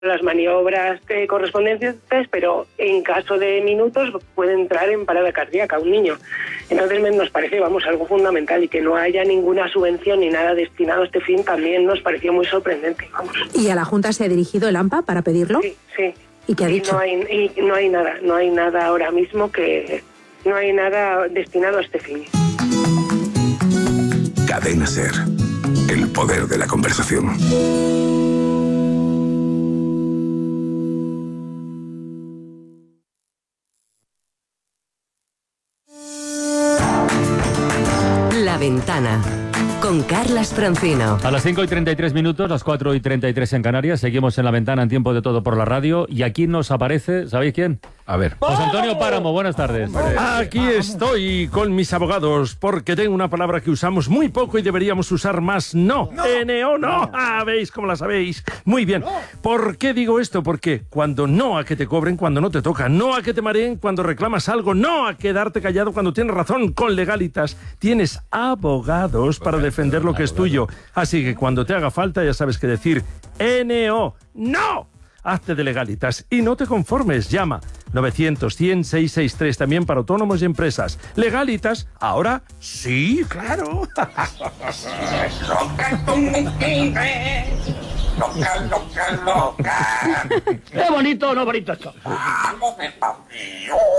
las maniobras correspondientes, pero en caso de minutos puede entrar en parada cardíaca un niño. Entonces nos parece, algo fundamental, y que no haya ninguna subvención ni nada destinado a este fin también nos pareció muy sorprendente, ¿Y a la Junta se ha dirigido el AMPA para pedirlo? Sí. ¿Y qué ha dicho? No hay nada ahora mismo no hay nada destinado a este fin. Cadena SER, el poder de la conversación. La Ventana, con Carlas Francino. A las 5:33, las 4:33 en Canarias, seguimos en La Ventana en Tiempo de Todo por la radio, y aquí nos aparece, ¿sabéis quién? A ver. José Antonio Páramo, buenas tardes. Aquí estoy con mis abogados, porque tengo una palabra que usamos muy poco y deberíamos usar más. No. N-O, no. ¿Veis cómo la sabéis? Muy bien. ¿Por qué digo esto? Porque cuando no a que te cobren cuando no te toca, no a que te mareen cuando reclamas algo, no a quedarte callado cuando tienes razón, con Legalitas tienes abogados para defender lo que es tuyo. Así que cuando te haga falta ya sabes qué decir. N-O, no. Hazte de Legalitas y no te conformes. Llama 900-100-663, también para autónomos y empresas. Legalitas, ahora sí, claro. Loca. Qué bonito, no bonito esto.